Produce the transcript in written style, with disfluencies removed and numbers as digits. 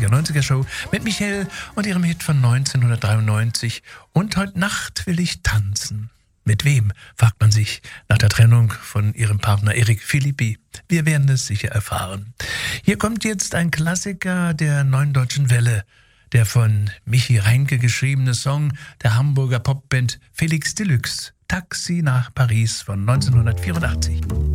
80er, 90er Show mit Michelle und ihrem Hit von 1993. Und heute Nacht will ich tanzen. Mit wem, fragt man sich nach der Trennung von ihrem Partner Eric Philippi. Wir werden es sicher erfahren. Hier kommt jetzt ein Klassiker der Neuen Deutschen Welle. Der von Michi Reinke geschriebene Song der Hamburger Popband Felix Deluxe. Taxi nach Paris von 1984.